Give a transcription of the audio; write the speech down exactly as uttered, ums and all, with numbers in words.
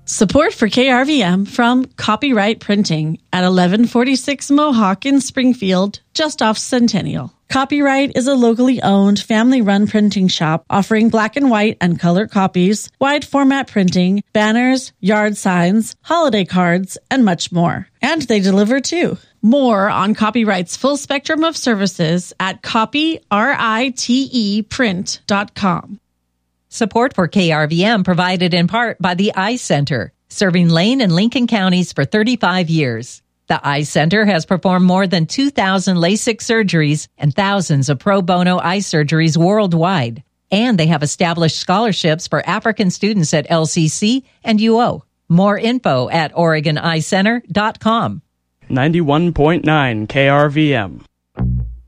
Support for K R V M from Copyright Printing at eleven forty-six Mohawk in Springfield, just off Centennial. Copyright is a locally owned, family-run printing shop offering black and white and color copies, wide format printing, banners, yard signs, holiday cards, and much more. And they deliver too. More on Copyright's full spectrum of services at copy rite print dot com. Support for K R V M provided in part by the Eye Center, serving Lane and Lincoln counties for thirty-five years. The Eye Center has performed more than two thousand LASIK surgeries and thousands of pro bono eye surgeries worldwide. And they have established scholarships for African students at L C C and U O. More info at oregon eye center dot com. ninety-one point nine K R V M.